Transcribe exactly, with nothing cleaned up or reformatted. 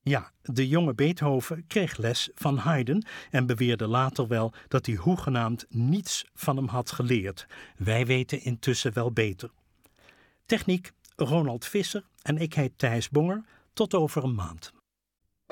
Ja, de jonge Beethoven kreeg les van Haydn en beweerde later wel dat hij hoegenaamd niets van hem had geleerd. Wij weten intussen wel beter. Techniek Ronald Visser en ik heet Thijs Bonger. Tot over een maand.